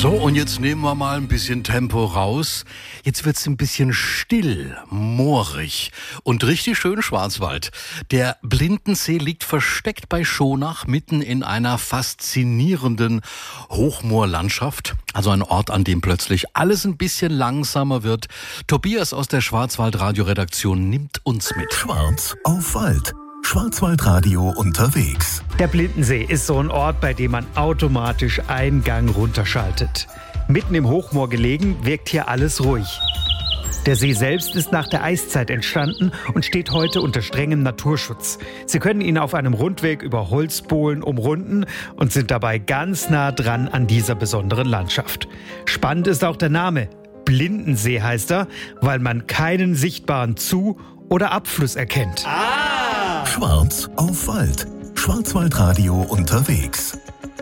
So, und jetzt nehmen wir mal ein bisschen Tempo raus. Jetzt wird's ein bisschen still, moorig und richtig schön Schwarzwald. Der Blindensee liegt versteckt bei Schonach, mitten in einer faszinierenden Hochmoorlandschaft. Also ein Ort, an dem plötzlich alles ein bisschen langsamer wird. Tobias aus der Schwarzwald-Radio-Redaktion nimmt uns mit. Schwarz auf Wald. Schwarzwaldradio unterwegs. Der Blindensee ist so ein Ort, bei dem man automatisch einen Gang runterschaltet. Mitten im Hochmoor gelegen, wirkt hier alles ruhig. Der See selbst ist nach der Eiszeit entstanden und steht heute unter strengem Naturschutz. Sie können ihn auf einem Rundweg über Holzbohlen umrunden und sind dabei ganz nah dran an dieser besonderen Landschaft. Spannend ist auch der Name. Blindensee heißt er, weil man keinen sichtbaren Zu- oder Abfluss erkennt. Schwarz auf Wald. Schwarzwaldradio unterwegs.